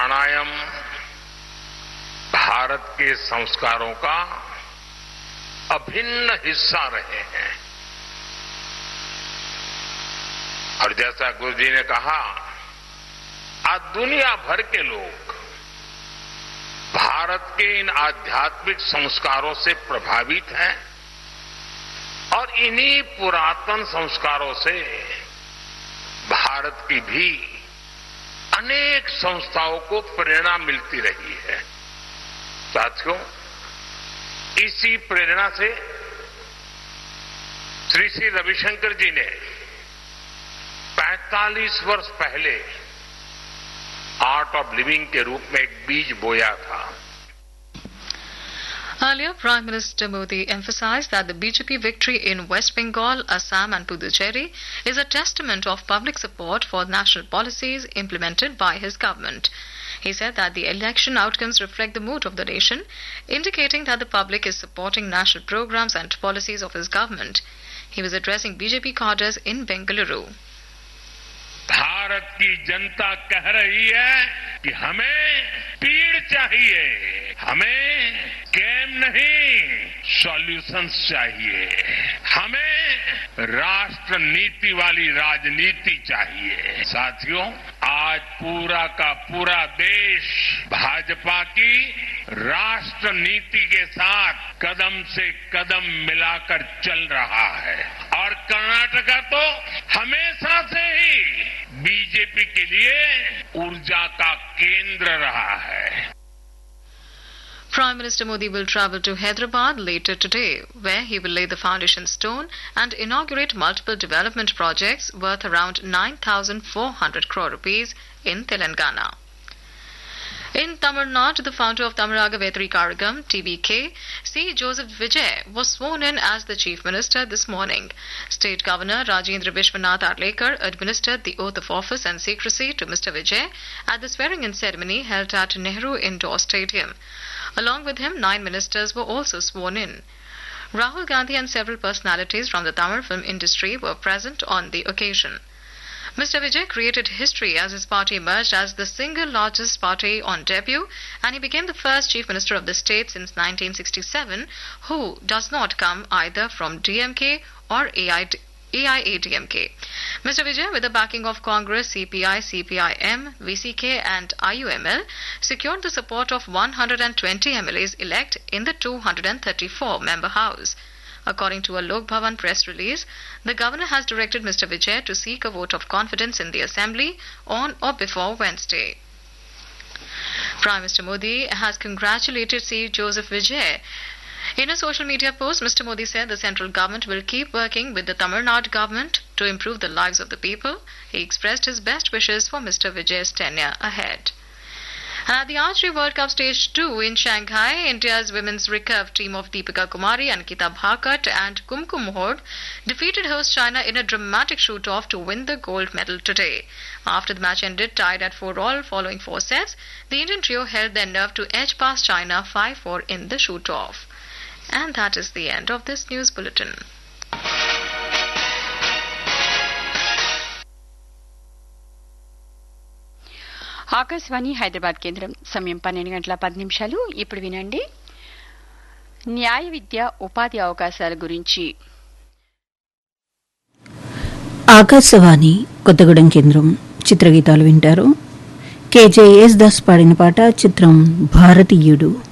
प्राणायाम भारत के संस्कारों का अभिन्न हिस्सा रहे हैं। और जैसा गुरु जी ने कहा, आज दुनिया भर के लोग भारत के इन आध्यात्मिक संस्कारों से प्रभावित हैं और इन्हीं पुरातन संस्कारों से भारत की भी अनेक संस्थाओं को प्रेरणा मिलती रही है। साथियों, इसी प्रेरणा से श्री श्री रविशंकर जी ने 45 वर्ष पहले आर्ट ऑफ लिविंग के रूप में एक बीज बोया था। Earlier, Prime Minister Modi emphasized that the BJP victory in West Bengal, Assam and Puducherry is a testament of public support for national policies implemented by his government. He said that the election outcomes reflect the mood of the nation, indicating that the public is supporting national programs and policies of his government. He was addressing BJP cadres in Bengaluru. Bharat की जनता कह रही है कि हमें पीड़ चाहिए, हमें game नहीं सॉल्यूशंस चाहिए, हमें राष्ट्र नीति वाली राजनीति चाहिए। साथियों, आज पूरा का पूरा देश भाजपा की राष्ट्र नीति के साथ कदम से कदम मिलाकर चल रहा है और कर्नाटका तो हमेशा से ही बीजेपी के लिए ऊर्जा का केंद्र रहा है। Prime Minister Modi will travel to Hyderabad later today, where he will lay the foundation stone and inaugurate multiple development projects worth around 9,400 crore rupees in Telangana. In Tamil Nadu, the founder of Tamaraga Vetri Karagam, TVK, C. Joseph Vijay, was sworn in as the Chief Minister this morning. State Governor Rajendra Vishwanath Arlekar administered the oath of office and secrecy to Mr. Vijay at the swearing-in ceremony held at Nehru Indoor Stadium. Along with him, 9 ministers were also sworn in. Rahul Gandhi and several personalities from the Tamil film industry were present on the occasion. Mr. Vijay created history as his party emerged as the single largest party on debut, and he became the first chief minister of the state since 1967 who does not come either from DMK or AIADMK. Mr. Vijay, with the backing of Congress, CPI, CPIM, VCK and IUML, secured the support of 120 MLAs elect in the 234-member House. According to a Lok Bhavan press release, the governor has directed Mr. Vijay to seek a vote of confidence in the assembly on or before Wednesday. Prime Minister Modi has congratulated C. Joseph Vijay. In a social media post, Mr. Modi said the central government will keep working with the Tamil Nadu government to improve the lives of the people. He expressed his best wishes for Mr. Vijay's tenure ahead. And at the Archery World Cup Stage 2 in Shanghai, India's women's recurve team of Deepika Kumari, Ankita Bhakat and Kumkum Hord defeated host China in a dramatic shoot-off to win the gold medal today. After the match ended tied at 4-all following 4 sets, the Indian trio held their nerve to edge past China 5-4 in the shoot-off. And that is the end of this news bulletin. Akashvani Hyderabad కేంద్రం సమయం 12:10. ఇప్పుడు వినండి న్యాయ విద్య ఉపాధి అవకాశాల గురించి. ఆకాశవాణి కొత్తగూడెం కేంద్రం చిత్రగీతాలు వింటారు. KJS దాస్ పాడిన పాట, చిత్రం భారతీయుడు.